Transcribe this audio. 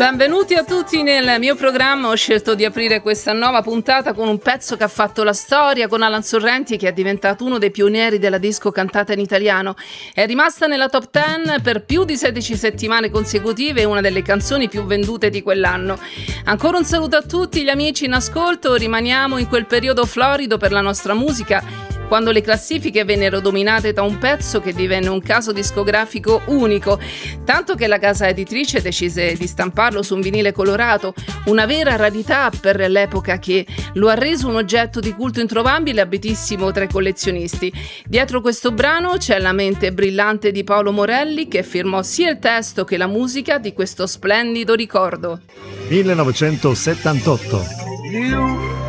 Benvenuti a tutti nel mio programma. Ho scelto di aprire questa nuova puntata con un pezzo che ha fatto la storia, con Alan Sorrenti, che è diventato uno dei pionieri della disco cantata in italiano. È rimasta nella top 10 per più di 16 settimane consecutive, una delle canzoni più vendute di quell'anno. Ancora un saluto a tutti gli amici in ascolto. Rimaniamo in quel periodo florido per la nostra musica, quando le classifiche vennero dominate da un pezzo che divenne un caso discografico unico, tanto che la casa editrice decise di stamparlo su un vinile colorato, una vera rarità per l'epoca che lo ha reso un oggetto di culto introvabile abitissimo tra i collezionisti. Dietro questo brano c'è la mente brillante di Paolo Morelli, che firmò sia il testo che la musica di questo splendido ricordo. 1978.